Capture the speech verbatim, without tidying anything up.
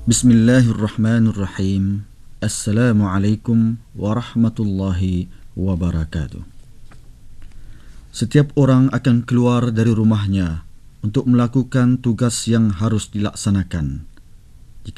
Bismillahirrahmanirrahim. Assalamualaikum warahmatullahi wabarakatuh. Setiap orang akan keluar dari rumahnya untuk melakukan tugas yang harus dilaksanakan.